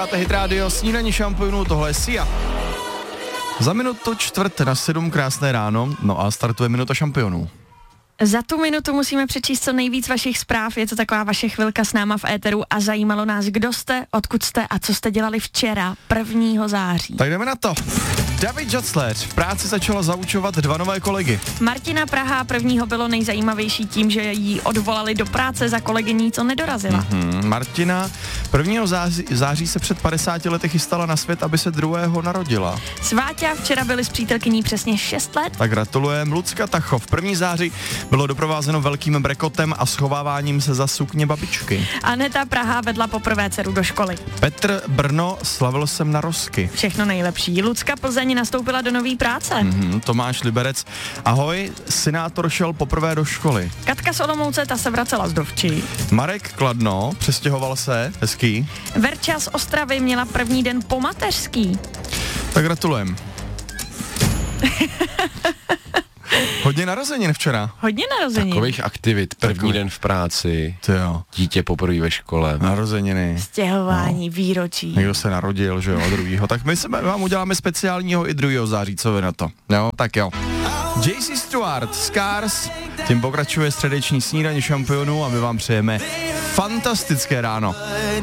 Hit Radio, snídaní šampionů, tohle je Sia. Za minutu 6:45, krásné ráno, no a startuje minuta šampionů. Za tu minutu musíme přečíst co nejvíc vašich zpráv, je to taková vaše chvilka s náma v éteru a zajímalo nás, kdo jste, odkud jste a co jste dělali včera, 1. září. Tak jdeme na to. David Jotzler v práci začala zaučovat 2 nové kolegy. Martina Praha 1. bylo nejzajímavější tím, že ji odvolali do práce za kolegyní, co nedorazila. Martina 1. září se před 50 lety chystala na svět, aby se 2. narodila. Sváťa včera byli s přítelkyní přesně 6 let. Tak gratulujem. Lucka Tachov 1. září bylo doprovázeno velkým brekotem a schováváním se za sukně babičky. Aneta Praha vedla poprvé dceru do školy. Petr Brno, slavil jsem na rozky. Všechno nejlepší. Lucka Plzeň nastoupila do nové práce. Tomáš Liberec, ahoj, synátor šel poprvé do školy. Katka z Olomouce, ta se vracela z Dovčí. Marek Kladno, přestěhoval se, hezký. Verča z Ostravy měla první den po mateřský. Tak gratulujem. Hodně narozenin včera. Hodně narozenin. Takových aktivit, první den v práci, dítě poprvé ve škole. Narozeniny. Stěhování, výročí. Někdo se narodil, že jo, 2. Tak my vám uděláme speciálního i 2. září, co vy na to? Jo, tak jo. JC Stewart, Scars, tím pokračuje středeční snídaní šampionů a my vám přejeme fantastické ráno.